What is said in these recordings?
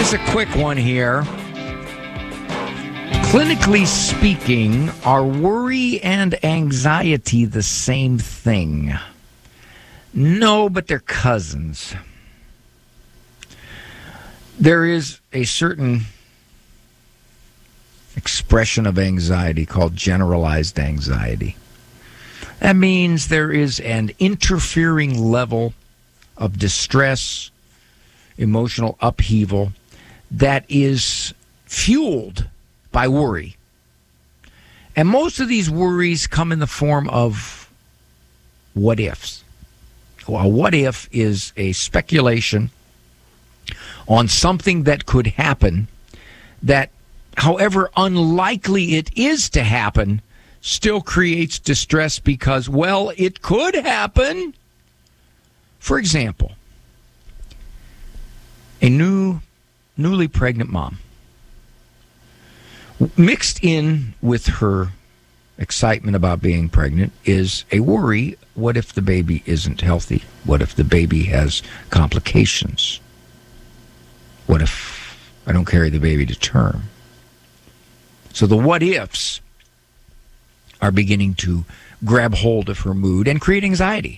Here's a quick one here. Clinically speaking, are worry and anxiety the same thing? No, but they're cousins. There is a certain expression of anxiety called generalized anxiety. That means there is an interfering level of distress, emotional upheaval that is fueled by worry. And most of these worries come in the form of what ifs. A what if is a speculation on something that could happen that, however unlikely it is to happen, still creates distress because, well, it could happen. For example, a newly pregnant mom, mixed in with her excitement about being pregnant is a worry. What if the baby isn't healthy? What if the baby has complications? What if I don't carry the baby to term? So the what ifs are beginning to grab hold of her mood and create anxiety.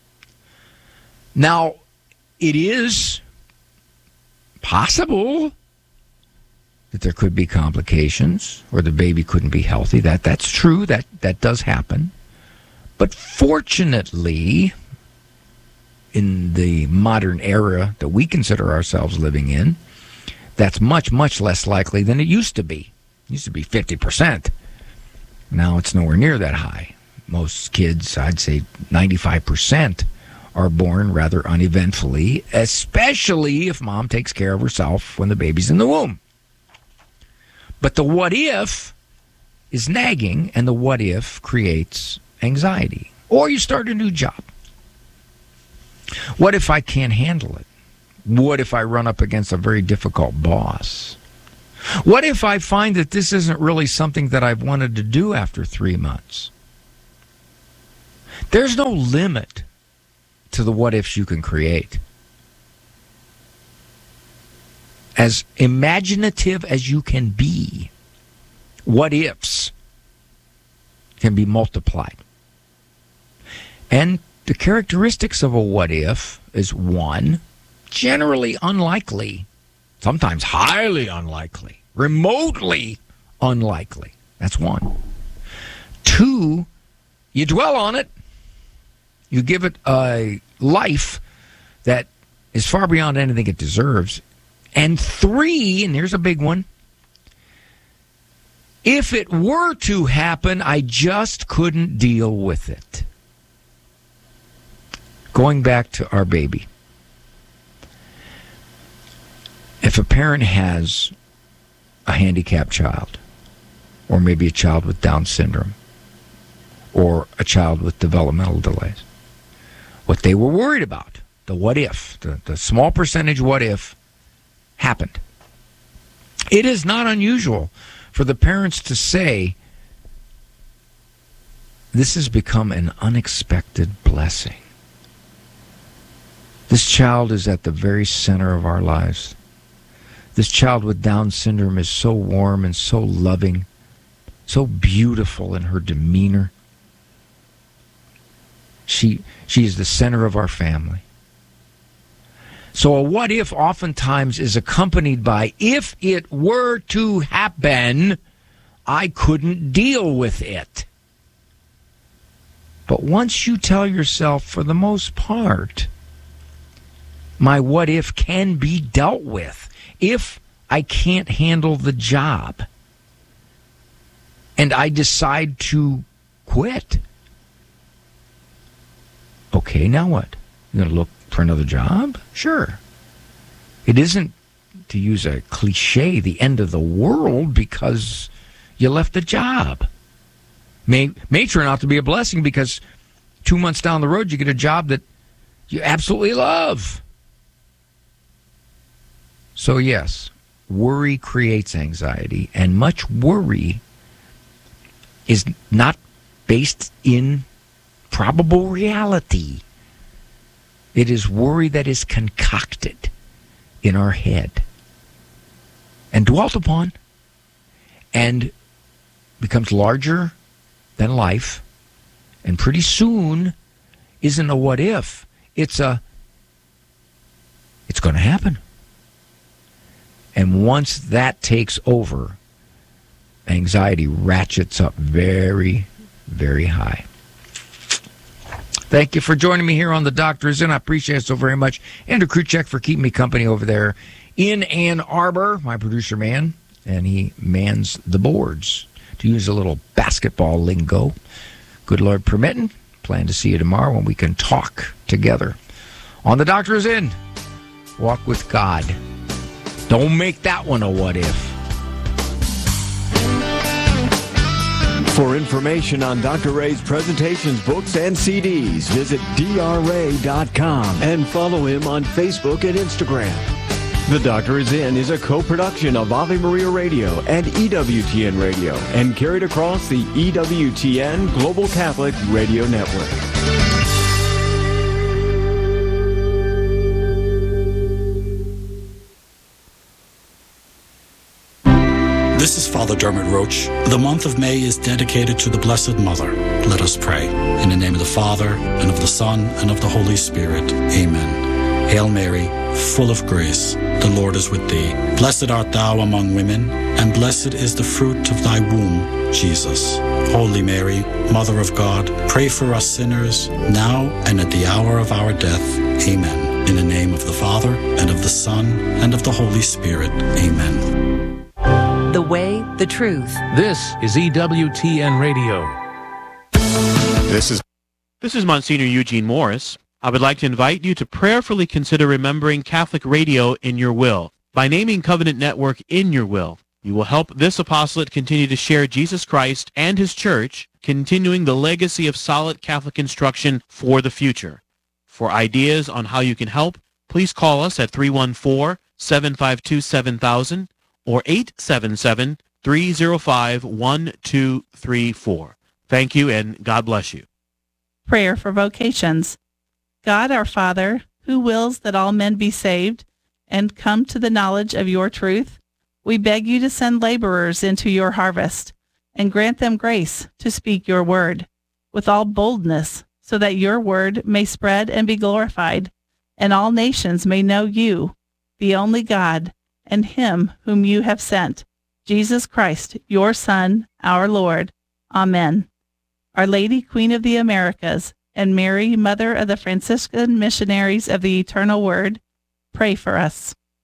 Now, it is possible that there could be complications or the baby couldn't be healthy. That's true. That does happen. But fortunately, in the modern era that we consider ourselves living in, that's much, much less likely than it used to be. It used to be 50%. Now it's nowhere near that high. Most kids, I'd say 95%, are born rather uneventfully, especially if mom takes care of herself when the baby's in the womb. But the what if is nagging, and the what if creates anxiety. Or you start a new job. What if I can't handle it? What if I run up against a very difficult boss? What if I find that this isn't really something that I've wanted to do after 3 months? There's no limit to the what ifs you can create. As imaginative as you can be, what ifs can be multiplied. And the characteristics of a what if is, one, generally unlikely, sometimes highly unlikely, remotely unlikely. That's one. Two, you dwell on it. You give it a life that is far beyond anything it deserves. And three, and here's a big one, if it were to happen, I just couldn't deal with it. Going back to our baby. If a parent has a handicapped child, or maybe a child with Down syndrome, or a child with developmental delays, what they were worried about, the what if, the small percentage what if, happened. It is not unusual for the parents to say, this has become an unexpected blessing. This child is at the very center of our lives. This child with Down syndrome is so warm and so loving, so beautiful in her demeanor. She is the center of our family. So a what if oftentimes is accompanied by, if it were to happen, I couldn't deal with it. But once you tell yourself, for the most part, my what if can be dealt with, if I can't handle the job and I decide to quit, okay, now what? You're going to look for another job? Sure. It isn't, to use a cliche, the end of the world because you left the job. May turn out to be a blessing because 2 months down the road you get a job that you absolutely love. So yes, worry creates anxiety, and much worry is not based in probable reality. It is worry that is concocted in our head. and dwelt upon and becomes larger than life, and pretty soon isn't a what if, it's going to happen. And once that takes over, anxiety ratchets up very, very high. Thank you for joining me here on The Doctor Is In. I appreciate it so very much. Andrew Kruchek for keeping me company over there in Ann Arbor, my producer man, and he mans the boards, to use a little basketball lingo. Good Lord permitting, plan to see you tomorrow when we can talk together. On The Doctor Is In, walk with God. Don't make that one a what if. For information on Dr. Ray's presentations, books, and CDs, visit drray.com and follow him on Facebook and Instagram. The Doctor Is In is a co-production of Ave Maria Radio and EWTN Radio and carried across the EWTN Global Catholic Radio Network. This is Father Dermot Roach. The month of May is dedicated to the Blessed Mother. Let us pray. In the name of the Father, and of the Son, and of the Holy Spirit. Amen. Hail Mary, full of grace, the Lord is with thee. Blessed art thou among women, and blessed is the fruit of thy womb, Jesus. Holy Mary, Mother of God, pray for us sinners, now and at the hour of our death. Amen. In the name of the Father, and of the Son, and of the Holy Spirit. Amen. The way, the truth. This is EWTN Radio. This is Monsignor Eugene Morris. I would like to invite you to prayerfully consider remembering Catholic radio in your will. By naming Covenant Network in your will, you will help this apostolate continue to share Jesus Christ and His Church, continuing the legacy of solid Catholic instruction for the future. For ideas on how you can help, please call us at 314-752-7000 or 877-305-1234. Thank you, and God bless you. Prayer for vocations. God our Father, who wills that all men be saved and come to the knowledge of your truth, we beg you to send laborers into your harvest and grant them grace to speak your word with all boldness, so that your word may spread and be glorified, and all nations may know you, the only God, and him whom you have sent, Jesus Christ, your Son, our Lord. Amen. Our Lady, Queen of the Americas, and Mary, Mother of the Franciscan Missionaries of the Eternal Word, pray for us.